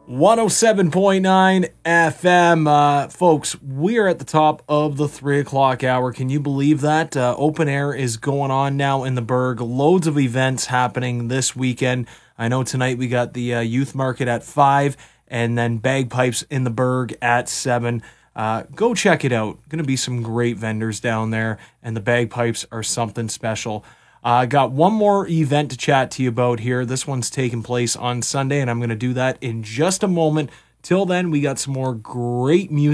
107.9 FM. Folks, we are at the top of the 3 o'clock hour. Can you believe that? Open air is going on now in the Burg. Loads of events happening this weekend. I know tonight we got the youth market at 5 and then bagpipes in the Burg at 7. Go check it out. Going to be some great vendors down there, and the bagpipes are something special. I got one more event to chat to you about here. This one's taking place on Sunday, and I'm going to do that in just a moment. Till then, we got some more great music.